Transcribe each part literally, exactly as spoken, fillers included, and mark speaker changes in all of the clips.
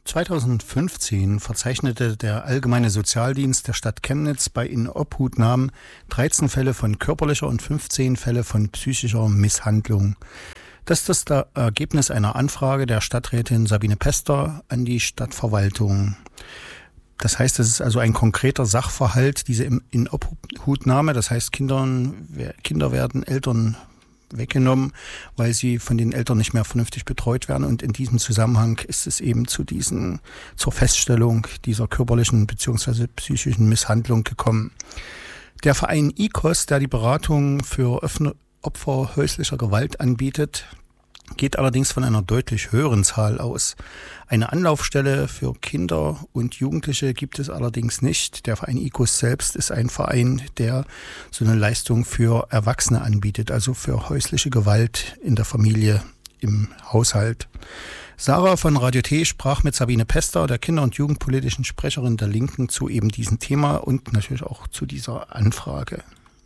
Speaker 1: zweitausendfünfzehn verzeichnete der Allgemeine Sozialdienst der Stadt Chemnitz bei Inobhutnahmen dreizehn Fälle von körperlicher und fünfzehn Fälle von psychischer Misshandlung. Das ist das Ergebnis einer Anfrage der Stadträtin Sabine Pester an die Stadtverwaltung. Das heißt, es ist also ein konkreter Sachverhalt, diese Inobhutnahme. Das heißt, Kindern, Kinder werden Eltern weggenommen, weil sie von den Eltern nicht mehr vernünftig betreut werden. Und in diesem Zusammenhang ist es eben zu diesen, zur Feststellung dieser körperlichen bzw. psychischen Misshandlung gekommen. Der Verein I K O S, der die Beratung für Opfer häuslicher Gewalt anbietet, geht allerdings von einer deutlich höheren Zahl aus. Eine Anlaufstelle für Kinder und Jugendliche gibt es allerdings nicht. Der Verein I K O S selbst ist ein Verein, der so eine Leistung für Erwachsene anbietet, also für häusliche Gewalt in der Familie, im Haushalt. Sarah von Radio T sprach mit Sabine Pester, der kinder- und jugendpolitischen Sprecherin der Linken, zu eben diesem Thema und natürlich auch zu dieser Anfrage.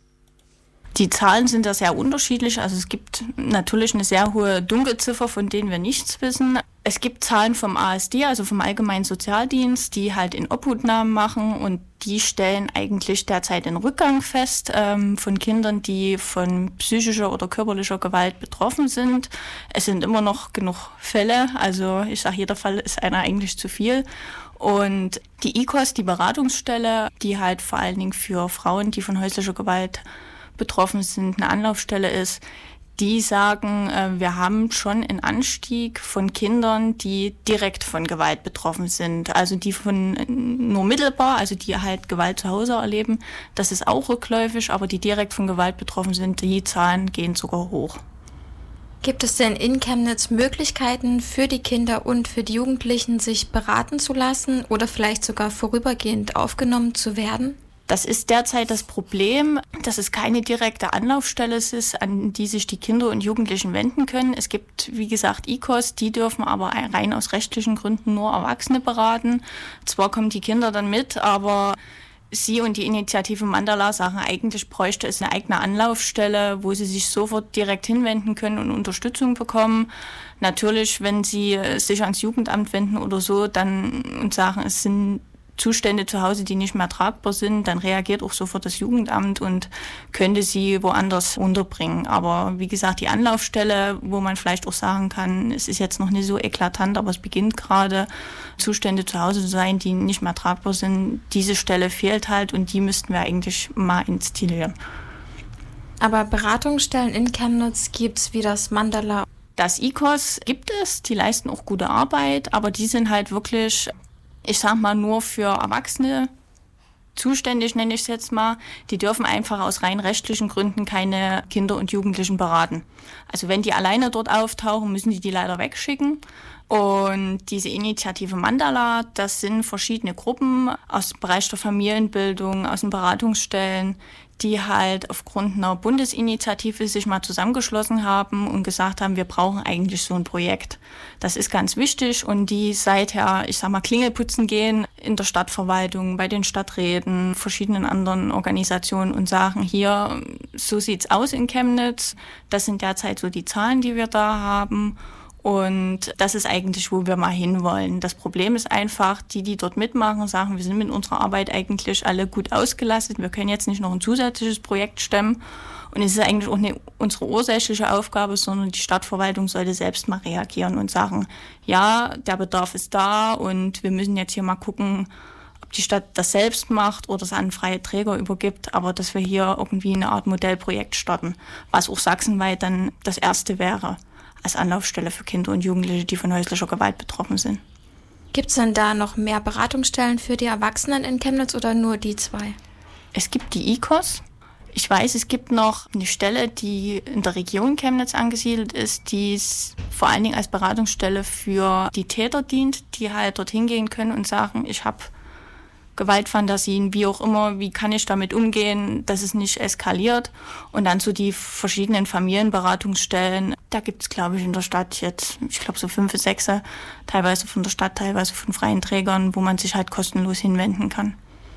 Speaker 2: Die Zahlen sind da sehr unterschiedlich. Also es gibt natürlich eine sehr hohe Dunkelziffer, von denen wir nichts wissen. Es gibt Zahlen vom A S D, also vom Allgemeinen Sozialdienst, die halt Inobhutnahmen machen und die stellen eigentlich derzeit den Rückgang fest ähm, von Kindern, die von psychischer oder körperlicher Gewalt betroffen sind. Es sind immer noch genug Fälle, also ich sage, jeder Fall ist einer eigentlich zu viel. Und die I K O S, die Beratungsstelle, die halt vor allen Dingen für Frauen, die von häuslicher Gewalt betroffen sind, eine Anlaufstelle ist, die sagen, äh, wir haben schon einen Anstieg von Kindern, die direkt von Gewalt betroffen sind. Also die von nur mittelbar, also die halt Gewalt zu Hause erleben, das ist auch rückläufig, aber die direkt von Gewalt betroffen sind, die Zahlen gehen sogar hoch.
Speaker 3: Gibt es denn in Chemnitz Möglichkeiten für die Kinder und für die Jugendlichen, sich beraten zu lassen oder vielleicht sogar vorübergehend aufgenommen zu werden?
Speaker 2: Das ist derzeit das Problem, dass es keine direkte Anlaufstelle ist, an die sich die Kinder und Jugendlichen wenden können. Es gibt, wie gesagt, I K O S, die dürfen aber rein aus rechtlichen Gründen nur Erwachsene beraten. Zwar kommen die Kinder dann mit, aber Sie und die Initiative Mandala sagen, eigentlich bräuchte es eine eigene Anlaufstelle, wo sie sich sofort direkt hinwenden können und Unterstützung bekommen. Natürlich, wenn sie sich ans Jugendamt wenden oder so, dann und sagen, es sind Zustände zu Hause, die nicht mehr tragbar sind, dann reagiert auch sofort das Jugendamt und könnte sie woanders unterbringen. Aber wie gesagt, die Anlaufstelle, wo man vielleicht auch sagen kann, es ist jetzt noch nicht so eklatant, aber es beginnt gerade, Zustände zu Hause zu sein, die nicht mehr tragbar sind, diese Stelle fehlt halt und die müssten wir eigentlich mal installieren.
Speaker 3: Aber Beratungsstellen in Chemnitz gibt es wie das Mandala?
Speaker 2: Das I K O S gibt es, die leisten auch gute Arbeit, aber die sind halt wirklich, ich sag mal, nur für Erwachsene zuständig, nenne ich es jetzt mal. Die dürfen einfach aus rein rechtlichen Gründen keine Kinder und Jugendlichen beraten. Also wenn die alleine dort auftauchen, müssen die die leider wegschicken. Und diese Initiative Mandala, das sind verschiedene Gruppen aus dem Bereich der Familienbildung, aus den Beratungsstellen, die halt aufgrund einer Bundesinitiative sich mal zusammengeschlossen haben und gesagt haben, wir brauchen eigentlich so ein Projekt. Das ist ganz wichtig und die seither, ich sag mal, Klingelputzen gehen in der Stadtverwaltung, bei den Stadträten, verschiedenen anderen Organisationen und sagen, hier, so sieht's aus in Chemnitz. Das sind derzeit so die Zahlen, die wir da haben. Und das ist eigentlich, wo wir mal hinwollen. Das Problem ist einfach, die, die dort mitmachen, sagen, wir sind mit unserer Arbeit eigentlich alle gut ausgelastet. Wir können jetzt nicht noch ein zusätzliches Projekt stemmen. Und es ist eigentlich auch nicht unsere ursächliche Aufgabe, sondern die Stadtverwaltung sollte selbst mal reagieren und sagen, ja, der Bedarf ist da und wir müssen jetzt hier mal gucken, ob die Stadt das selbst macht oder es an freie Träger übergibt, aber dass wir hier irgendwie eine Art Modellprojekt starten, was auch sachsenweit dann das erste wäre als Anlaufstelle für Kinder und Jugendliche, die von häuslicher Gewalt betroffen sind.
Speaker 3: Gibt es denn da noch mehr Beratungsstellen für die Erwachsenen in Chemnitz oder nur die zwei?
Speaker 2: Es gibt die I K O S. Ich weiß, es gibt noch eine Stelle, die in der Region Chemnitz angesiedelt ist, die vor allen Dingen als Beratungsstelle für die Täter dient, die halt dorthin gehen können und sagen, ich habe Gewaltfantasien, wie auch immer, wie kann ich damit umgehen, dass es nicht eskaliert. Und dann so die verschiedenen Familienberatungsstellen, da gibt es, glaube ich, in der Stadt jetzt, ich glaube so fünf, sechs, teilweise von der Stadt, teilweise von freien Trägern, wo man sich halt kostenlos hinwenden kann.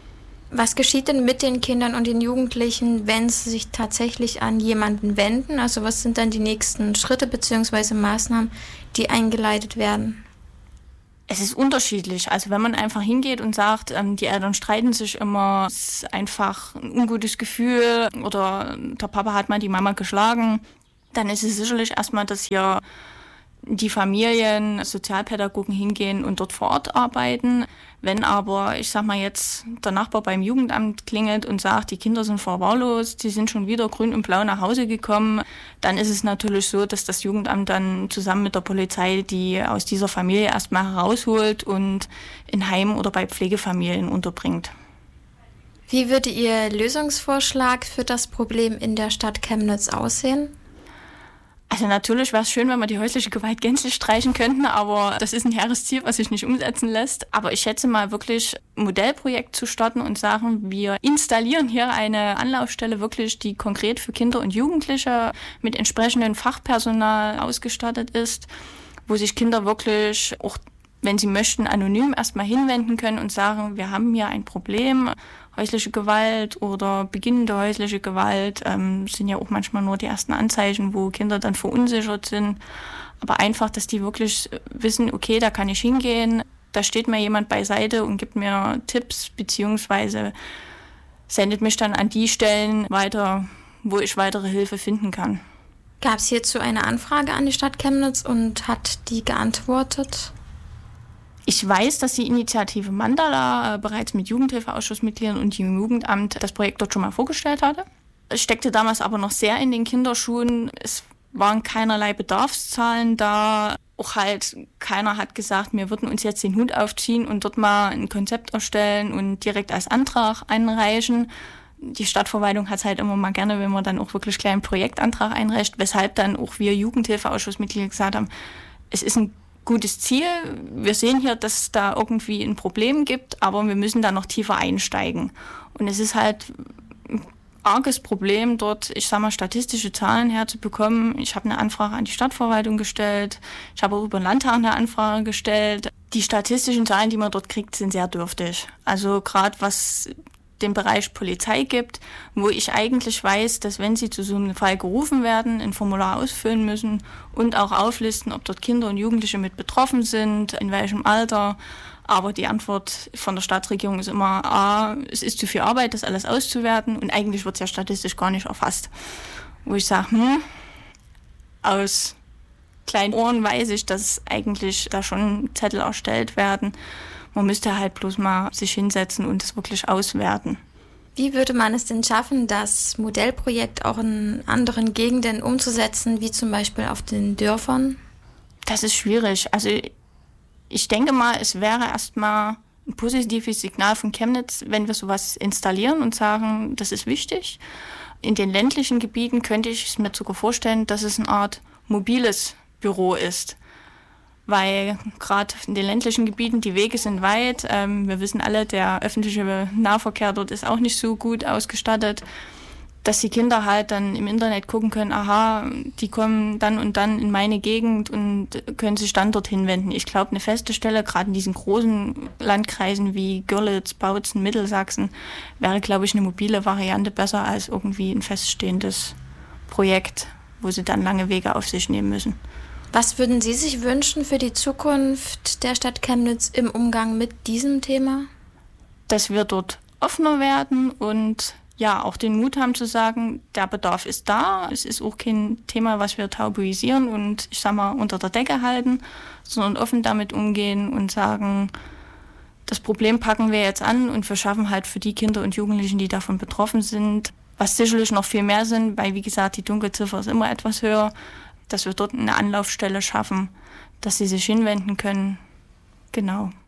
Speaker 3: Was geschieht denn mit den Kindern und den Jugendlichen, wenn sie sich tatsächlich an jemanden wenden? Also was sind dann die nächsten Schritte bzw. Maßnahmen, die eingeleitet werden?
Speaker 2: Es ist unterschiedlich. Also wenn man einfach hingeht und sagt, ähm, die Eltern streiten sich immer, es ist einfach ein ungutes Gefühl oder der Papa hat mal die Mama geschlagen, dann ist es sicherlich erstmal, dass hier die Familien, Sozialpädagogen hingehen und dort vor Ort arbeiten. Wenn aber, ich sag mal jetzt, der Nachbar beim Jugendamt klingelt und sagt, die Kinder sind verwahrlost, die sind schon wieder grün und blau nach Hause gekommen, dann ist es natürlich so, dass das Jugendamt dann zusammen mit der Polizei die aus dieser Familie erstmal herausholt und in Heim oder bei Pflegefamilien unterbringt.
Speaker 3: Wie würde Ihr Lösungsvorschlag für das Problem in der Stadt Chemnitz aussehen?
Speaker 2: Also natürlich wäre es schön, wenn wir die häusliche Gewalt gänzlich streichen könnten, aber das ist ein hehres Ziel, was sich nicht umsetzen lässt. Aber ich schätze mal wirklich, ein Modellprojekt zu starten und sagen, wir installieren hier eine Anlaufstelle wirklich, die konkret für Kinder und Jugendliche mit entsprechendem Fachpersonal ausgestattet ist, wo sich Kinder wirklich auch, wenn sie möchten, anonym erstmal hinwenden können und sagen, wir haben hier ein Problem, häusliche Gewalt oder beginnende häusliche Gewalt ähm, sind ja auch manchmal nur die ersten Anzeichen, wo Kinder dann verunsichert sind. Aber einfach, dass die wirklich wissen, okay, da kann ich hingehen, da steht mir jemand beiseite und gibt mir Tipps, beziehungsweise sendet mich dann an die Stellen weiter, wo ich weitere Hilfe finden kann.
Speaker 3: Gab es hierzu eine Anfrage an die Stadt Chemnitz und hat die geantwortet?
Speaker 2: Ich weiß, dass die Initiative Mandala äh, bereits mit Jugendhilfeausschussmitgliedern und dem Jugendamt das Projekt dort schon mal vorgestellt hatte. Es steckte damals aber noch sehr in den Kinderschuhen. Es waren keinerlei Bedarfszahlen da. Auch halt keiner hat gesagt, wir würden uns jetzt den Hut aufziehen und dort mal ein Konzept erstellen und direkt als Antrag einreichen. Die Stadtverwaltung hat es halt immer mal gerne, wenn man dann auch wirklich gleich einen Projektantrag einreicht, weshalb dann auch wir Jugendhilfeausschussmitglieder gesagt haben, es ist ein gutes Ziel. Wir sehen hier, dass es da irgendwie ein Problem gibt, aber wir müssen da noch tiefer einsteigen. Und es ist halt ein arges Problem, dort, ich sag mal, statistische Zahlen herzubekommen. Ich habe eine Anfrage an die Stadtverwaltung gestellt. Ich habe auch über den Landtag eine Anfrage gestellt. Die statistischen Zahlen, die man dort kriegt, sind sehr dürftig. Also gerade was den Bereich Polizei gibt, wo ich eigentlich weiß, dass wenn sie zu so einem Fall gerufen werden, ein Formular ausfüllen müssen und auch auflisten, ob dort Kinder und Jugendliche mit betroffen sind, in welchem Alter. Aber die Antwort von der Stadtregierung ist immer, ah, es ist zu viel Arbeit, das alles auszuwerten und eigentlich wird es ja statistisch gar nicht erfasst. Wo ich sage, hm, aus kleinen Ohren weiß ich, dass eigentlich da schon Zettel erstellt werden. Man müsste halt bloß mal sich hinsetzen und es wirklich auswerten.
Speaker 3: Wie würde man es denn schaffen, das Modellprojekt auch in anderen Gegenden umzusetzen, wie zum Beispiel auf den Dörfern?
Speaker 2: Das ist schwierig. Also ich denke mal, es wäre erstmal ein positives Signal von Chemnitz, wenn wir sowas installieren und sagen, das ist wichtig. In den ländlichen Gebieten könnte ich es mir sogar vorstellen, dass es eine Art mobiles Büro ist. Weil gerade in den ländlichen Gebieten die Wege sind weit. Ähm, wir wissen alle, der öffentliche Nahverkehr dort ist auch nicht so gut ausgestattet, dass die Kinder halt dann im Internet gucken können, aha, die kommen dann und dann in meine Gegend und können sich dann dorthin wenden. Ich glaube, eine feste Stelle, gerade in diesen großen Landkreisen wie Görlitz, Bautzen, Mittelsachsen, wäre, glaube ich, eine mobile Variante besser als irgendwie ein feststehendes Projekt, wo sie dann lange Wege auf sich nehmen müssen.
Speaker 3: Was würden Sie sich wünschen für die Zukunft der Stadt Chemnitz im Umgang mit diesem Thema?
Speaker 2: Dass wir dort offener werden und ja auch den Mut haben zu sagen, der Bedarf ist da. Es ist auch kein Thema, was wir tabuisieren und ich sag mal unter der Decke halten, sondern offen damit umgehen und sagen, das Problem packen wir jetzt an und wir schaffen halt für die Kinder und Jugendlichen, die davon betroffen sind, was sicherlich noch viel mehr sind, weil wie gesagt, die Dunkelziffer ist immer etwas höher, dass wir dort eine Anlaufstelle schaffen, dass sie sich hinwenden können. Genau.